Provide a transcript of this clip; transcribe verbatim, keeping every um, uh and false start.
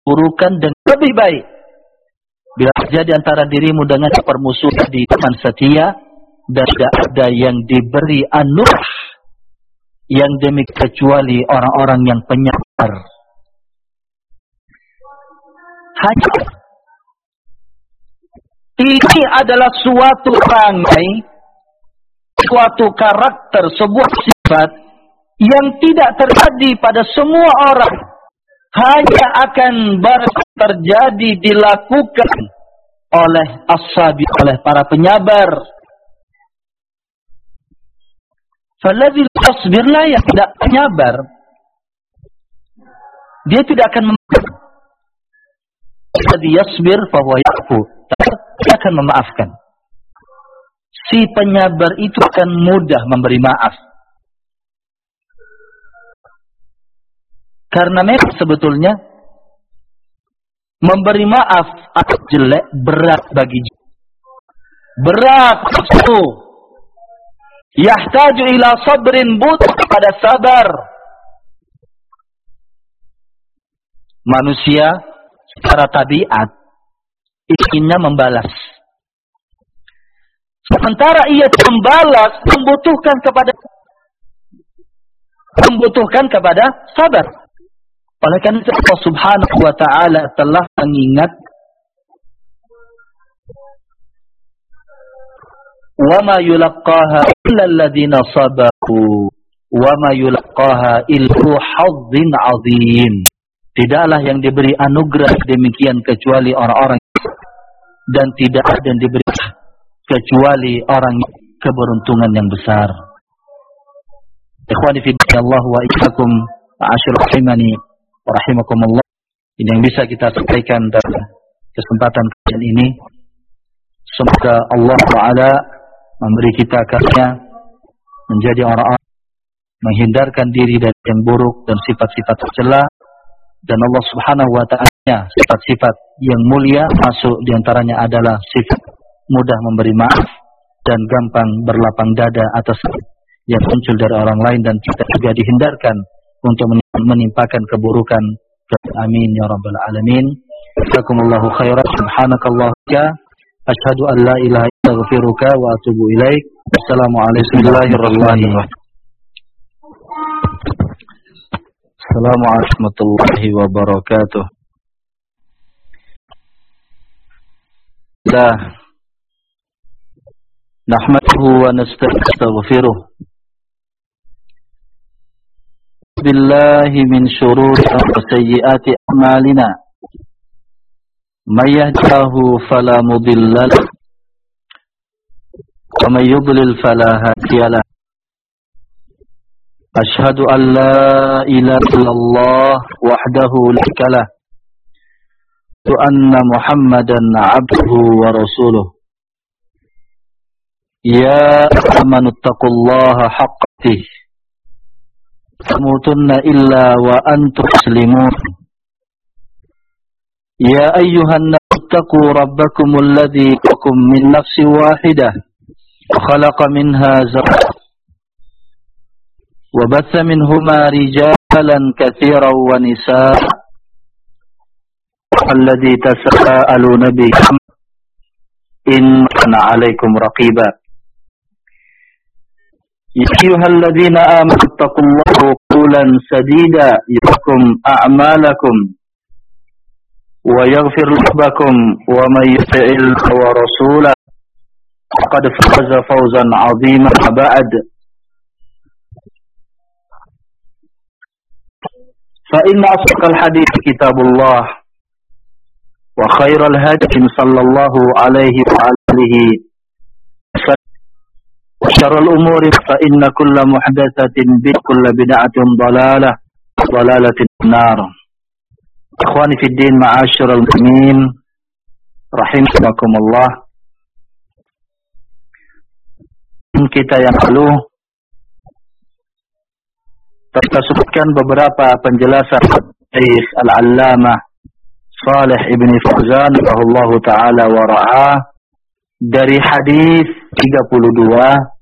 keburukan dengan lebih baik. Bila terjadi antara dirimu dengan permusuhan di teman setia, dan tidak ada yang diberi anugerah yang demikian kecuali orang-orang yang penyabar. Hanya ini adalah suatu perangai, suatu karakter, sebuah sifat yang tidak terjadi pada semua orang. Hanya akan baru terjadi dilakukan oleh as-sabi, oleh para penyabar. Falladzi yasbir la yang tidak penyabar, dia tidak akan memaafkan. Falladzi yasbir fa huwa ya'fu, dia akan memaafkan. Si penyabar itu akan mudah memberi maaf. Karena memang sebetulnya memberi maaf atau jelek berat bagi jiwa. Berat itu. Yahtaju ila sabrin, butuh kepada sabar. Manusia secara tabiat inginnya membalas. Sementara ia membalas membutuhkan kepada membutuhkan kepada sabar. Oleh karena itu Allah Subhanahu wa taala telah mengingat wa ma yulaqqaha illa alladziina sabaru wa ma yulaqqaha illu hazzin 'adzim. Tidaklah yang diberi anugerah demikian kecuali orang-orang, dan tidak ada yang diberi kecuali orang keberuntungan yang besar. Ikhwani fi Allah wa iyyakum ma'asyiral rahimani wa rahimakumullah. Ini yang bisa kita sampaikan dalam kesempatan kali ini. Semoga Allah Taala memberi kita karunia menjadi orang-orang menghindarkan diri dari yang buruk dan sifat-sifat tercela, dan Allah Subhanahu wa taala sifat-sifat yang mulia, masuk diantaranya adalah sifat mudah memberi maaf dan gampang berlapang dada atas yang muncul dari orang lain, dan kita juga dihindarkan untuk menimpakan keburukan. Amin ya rabbal alamin. Jazakumullahu khairan. Subhanakallahumma asyhadu an la ilaha illa anta astaghfiruka wa atubu ilaik. Assalamualaikum warahmatullahi wabarakatuh. Assalamualaikum warahmatullahi wabarakatuh. Dah nahmaduhu wa nastaghfiruh. Billahi min syururi wa sayyiati a'malina. May yahdihillahu fala mudilla lahu wa may yudlil fala hadiya lahu. Asyhadu an la ilaha illallah wahdahu la syarika lahu wa anna Muhammadan 'abduhu wa rasuluh. Ya amanu taqullaha haqqa tuqatih, tamutunna illa wa antum muslimun. Ya ayyuhan nasu taqu rabbakumul ladzi khalaqakum min nafsin wahidah wa khalaqa minha zawjaha wa batha minhuma rijalan katsiran wa nisaa alladzi tasaaluna bihi in kana 'alaikum raqiba. Ya ayyuhalladzina amanu taqullaha qawlan sadida yuhkum a'malakum wa yaghfir lakum wa may yuti'il wa rasulahu faqad faza fawzan 'aziman. Ba'd, fa inna asdaqal hadits kitabullah wa khairal hadi sallallahu alaihi wa alihi wa syarrul umuri fa inna kulla muhdatsatin bid'ah kulla bid'atin dhalalah dhalalatin nar. Ikhwani fid din, ma'asyiral muslimin rahimakumullah. Kita yang lalu kita sebutkan beberapa penjelasan Syekh Al-Allamah Shalih Ibn Fauzan rahimahullahu taala wa ra'ah dari hadis tiga puluh dua